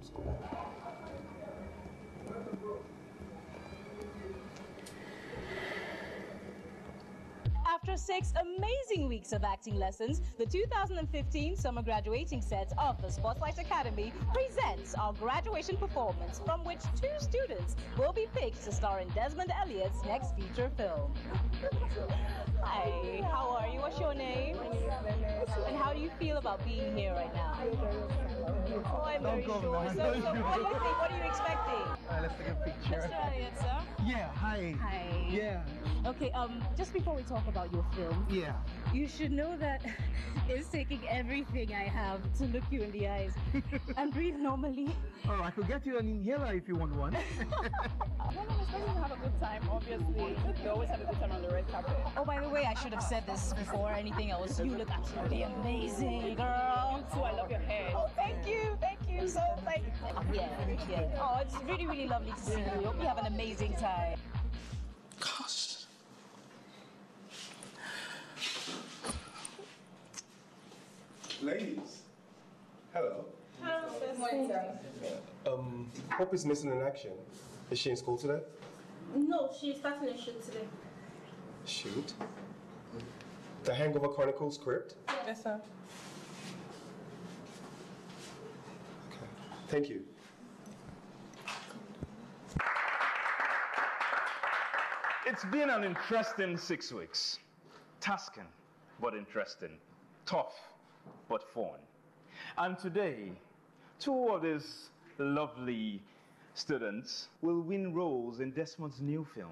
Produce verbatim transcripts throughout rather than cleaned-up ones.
school. After six amazing weeks of acting lessons, the two thousand fifteen summer graduating set of the Spotlight Academy presents our graduation performance, from which two students will be picked to star in Desmond Elliott's next feature film. Hi, how are you? What's your name? And how do you feel about being here right now? Oh, I'm very sure. So, so what do you think? What are you expecting? Uh, let's take a picture. Mister Elliott, sir. Yeah, hi. Hi. Yeah. Okay, um, just before we talk about your film, Yeah. you should know that it's taking everything I have to look you in the eyes and breathe normally. Oh, I could get you an inhaler if you want one. No, no, I'm expecting to have a good time, obviously. We always have a good time on the red carpet. Oh, by the way, I should have said this before anything else. You look absolutely amazing, girl. You too, I love your hair. Oh, thank you, thank you. So, like, yeah, yeah. Oh, it's really, really lovely to see you. Hope you have an amazing time. Gosh. Ladies, hello. Hello, Um, Hope is missing in action. Is she in school today? No, she's starting a shoot today. Shoot. The Hangover Chronicles script? Yes, sir. Okay. Thank you. It's been an interesting six weeks. Tasking, but interesting. Tough, but fun. And today, two of these lovely students will win roles in Desmond's new film.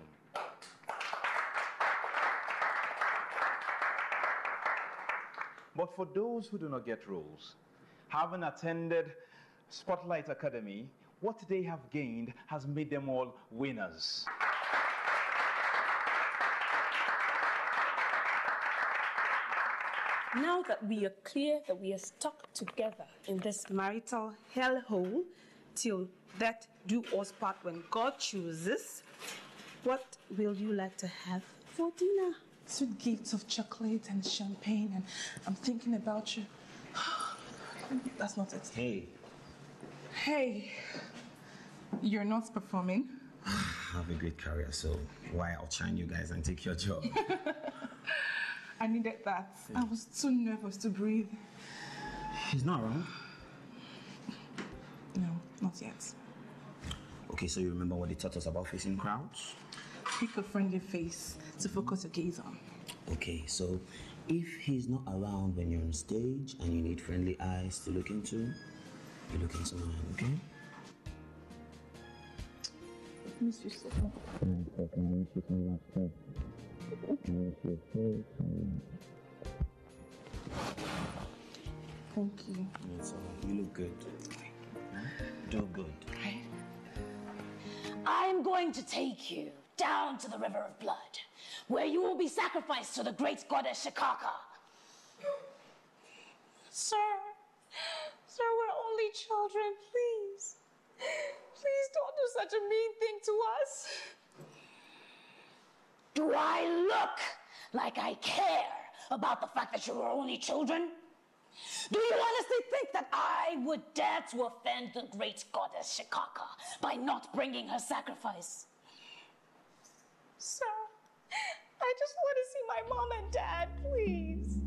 But for those who do not get roles, having attended Spotlight Academy, what they have gained has made them all winners. Now that we are clear that we are stuck together in this marital hellhole till death do us part when God chooses, what will you like to have for dinner? Sweet gifts of chocolate and champagne, and I'm thinking about you. That's not it. Hey. Hey, you're not performing. I have a great career, so why outshine you guys and take your job? I needed that. I was too nervous to breathe. He's not wrong. No, not yet. Okay, so you remember what they taught us about facing crowds? Pick a friendly face to focus your gaze on. Okay, so if he's not around when you're on stage and you need friendly eyes to look into, you look into mine, okay? I miss you so much. Thank you. That's all. You look good. Do good. I'm going to take you down to the River of Blood, where you will be sacrificed to the great goddess Shikaka. Sir, sir, we're only children, please. Please don't do such a mean thing to us. Do I look like I care about the fact that you are only children? Do you honestly think that I would dare to offend the great goddess Shikaka by not bringing her sacrifice? Sir, I just want to see my mom and dad, please.